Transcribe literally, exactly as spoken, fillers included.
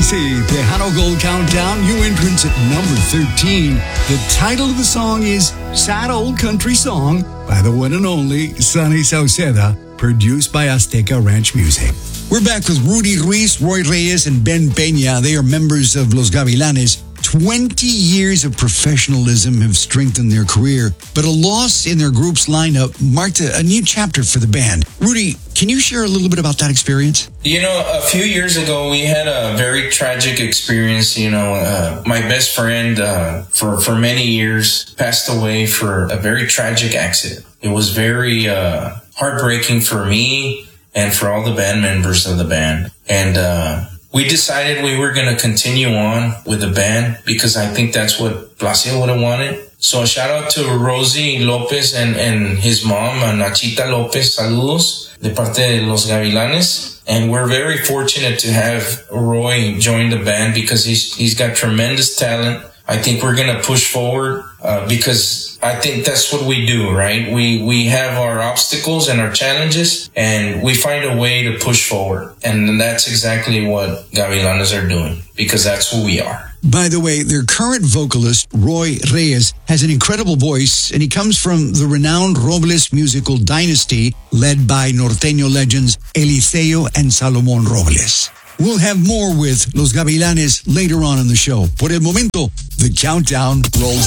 sí, Tejano Gold Countdown, new entrance at number thirteen. The title of the song is Sad Old Country Song by the one and only Sonny Sauceda, produced by Azteca Ranch Music. We're back with Rudy Ruiz, Roy Reyes, and Ben Peña. They are members of Los Gavilanes. twenty years of professionalism have strengthened their career, but a loss in their group's lineup marked a, a new chapter for the band. Rudy, can you share a little bit about that experience? You know, a few years ago, we had a very tragic experience. You know, uh, my best friend uh, for, for many years passed away for a very tragic accident. It was very uh, heartbreaking for me and for all the band members of the band. And uh we decided we were going to continue on with the band because I think that's what Placio would have wanted. So a shout out to Rosie Lopez and, and his mom, Nachita Lopez. Saludos de parte de Los Gavilanes. And we're very fortunate to have Roy join the band because he's he's got tremendous talent. I think we're going to push forward uh, because I think that's what we do, right? We we have our obstacles and our challenges, and we find a way to push forward. And that's exactly what Gavilanes are doing, because that's who we are. By the way, their current vocalist, Roy Reyes, has an incredible voice, and he comes from the renowned Robles musical dynasty led by norteño legends Eliseo and Salomón Robles. We'll have more with Los Gavilanes later on in the show. Por el momento, the countdown rolls